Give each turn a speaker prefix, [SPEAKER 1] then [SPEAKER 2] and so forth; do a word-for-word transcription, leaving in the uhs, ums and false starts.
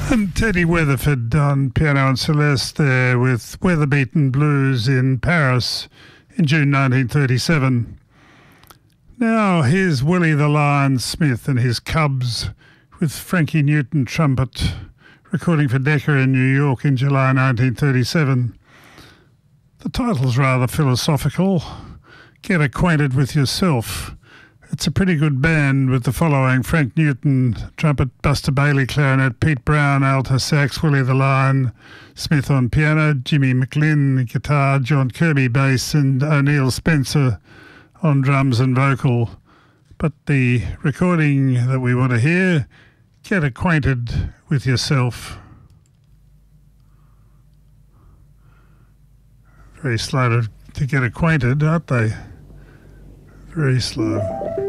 [SPEAKER 1] And Teddy Weatherford on piano and Celeste there with Weather-Beaten Blues in Paris in June nineteen thirty-seven. Now here's Willie the Lion Smith and his Cubs with Frankie Newton trumpet, recording for Decca in New York in July nineteen thirty-seven. The title's rather philosophical. Get Acquainted with Yourself. It's a pretty good band with the following: Frank Newton, trumpet, Buster Bailey, clarinet, Pete Brown, alto sax, Willie the Lion Smith on piano, Jimmy McLinn, guitar, John Kirby, bass, and O'Neill Spencer on drums and vocal. But the recording that we want to hear, Get Acquainted with Yourself. Very slow to, to get acquainted, aren't they? Very slow.